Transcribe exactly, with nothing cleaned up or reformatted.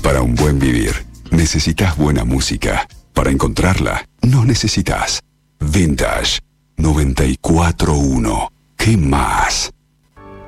Para un buen vivir, necesitas buena música. Para encontrarla, no necesitas. Vintage noventa y cuatro punto uno. ¿Qué más?